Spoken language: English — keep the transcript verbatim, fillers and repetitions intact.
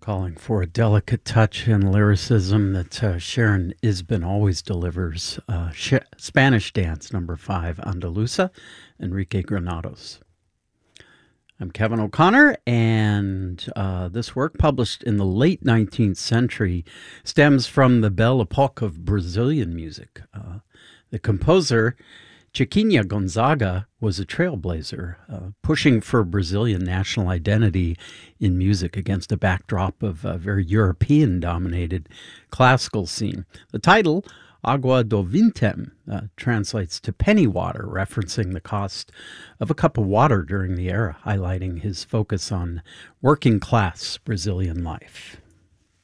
Calling for a delicate touch and lyricism that uh, Sharon Isbin always delivers. Uh, Sh- Spanish Dance, number five, Andalusa, Enrique Granados. I'm Kevin O'Connor, and uh, this work, published in the late nineteenth century, stems from the Belle Epoque of Brazilian music. Uh, the composer, Chiquinha Gonzaga, was a trailblazer, uh, pushing for Brazilian national identity in music against a backdrop of a very European-dominated classical scene. The title, Agua do Vintém, uh, translates to penny water, referencing the cost of a cup of water during the era, highlighting his focus on working-class Brazilian life.